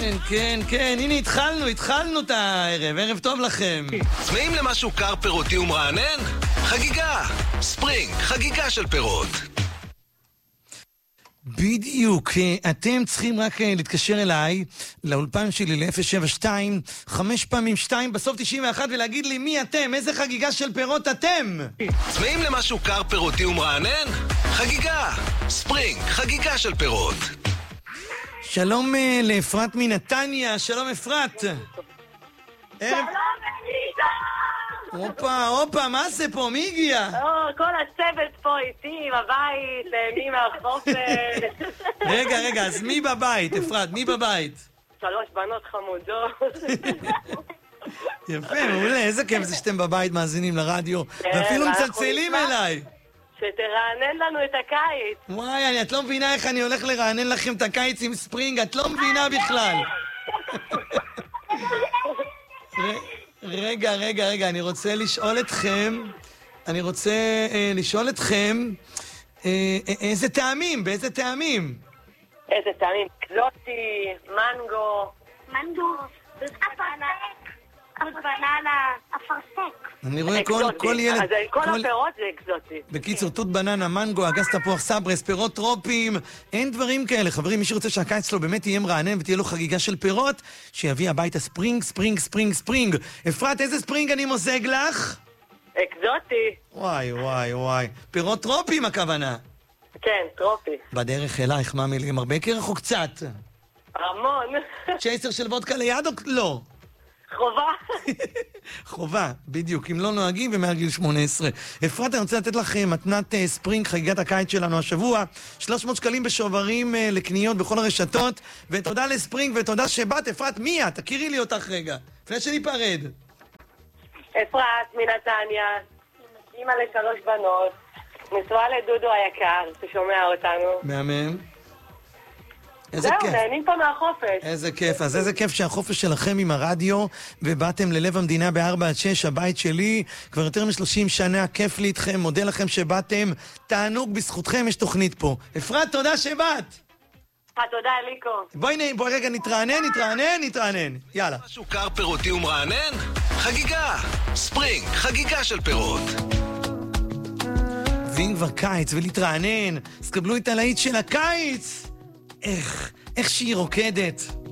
כן, כן, כן, הנה התחלנו את הערב, ערב טוב לכם. צמאים למשהו קר פירותי ומרענן? חגיגה, ספרינג, חגיגה של פירות. בדיוק, אתם צריכים רק להתקשר אליי, לאולפן שלי ל-072, 5 פעמים 2, בסוף 91, ולהגיד לי מי אתם, איזה חגיגה של פירות אתם. צמאים למשהו קר פירותי ומרענן? חגיגה, ספרינג, חגיגה של פירות. שלום לאפרת מנתניה, שלום אפרת. שלום אליטה! הופה, מה זה פה? מי הגיע? כל הצוות פה איתי, בבית, מי מהחופש. רגע, אז מי בבית, אפרת? מי בבית? 3 בנות חמודות. יפה, מעולה, איזה כיף זה שאתם בבית מאזינים לרדיו, ואפילו מצלצלים אליי. שתרענן לנו את הקיץ. וואי, את לא מבינה איך אני הולך לרענן לכם את הקיץ עם ספרינג, את לא מבינה בכלל. רגע, אני רוצה לשאול אתכם, באיזה טעמים? איזה טעמים? אקזוטי, מנגו, בננה, אפרסק. אני רואה כל ילד... אז כל הפירות זה אקזוטי. בקיצור, תות בננה, מנגו, אגס תפוח סברס, פירות טרופיים, אין דברים כאלה. חברים, מי שרוצה שהקיץ שלו באמת יהיה מרענן ותהיה לו חגיגה של פירות, שיביא הביתה ספרינג. אפרת, איזה ספרינג אני מוזג לך? אקזוטי. וואי. פירות טרופיים הכוונה. כן, טרופי. בדרך אלייך, מה מילים? הרבה קרח או קצת? המון. צ'ייסר של וודקה ליד או לא? חובה, בדיוק, אם לא נוהגים ומעל גיל 18. אפרת, אני רוצה לתת לך מתנת ספרינג, חגיגת הקיץ שלנו השבוע, 300 שקלים בשוברים לקניות בכל הרשתות, ותודה לספרינג ותודה שבאת. אפרת, מי את? תכירי לי אותך רגע, לפני שניפרד. אפרת מנתניה, אמא ל3 בנות, נשואה לדודו היקר, ששומע אותנו. מהמם. איזה זהו, כיף. נהנים פה מהחופש. איזה כיף. אז איזה כיף שהחופש שלכם עם הרדיו, ובאתם ללב המדינה ב4-6, הבית שלי, כבר יותר מ-30 שנה, כיף לי איתכם, מודה לכם שבאתם, תענוג בזכותכם, יש תוכנית פה. אפרת, תודה שבאת. תודה, אליקו. בואי רגע נתרענן. יאללה. משהו קר פירותי ומרענן? חגיגה, ספרינג, חגיגה של פירות. ואם כבר קיץ ולהתרענן, אז קבלו את הלהיט של הקיץ. איך שהיא רוקדת.